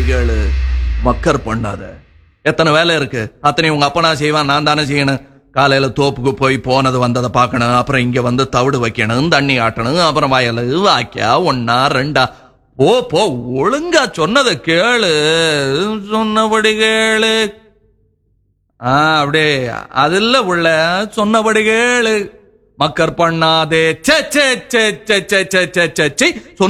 கேளு, மக்கர் பண்ணாத. எத்தனை வேலை இருக்கு, அத்தனை உங்க அப்பனா செய்வான், நான் தானே செய்யணும். காலையில தோப்புக்கு போய் போனது வந்ததை பார்க்கணும், அப்புறம் இங்க வந்து தவிடு வைக்கணும், தண்ணி ஆட்டணும், அப்புறம் வயலு வாக்கியா ஒன்னா ரெண்டா. போ போ, ஒழுங்கா சொன்னதை கேளு, சொன்னபடி கேளு. அப்படியே அதுல உள்ள சொன்னபடி கேளு, மக்கர் பண்ணாதே. சே சே சே சே சே சே சே சே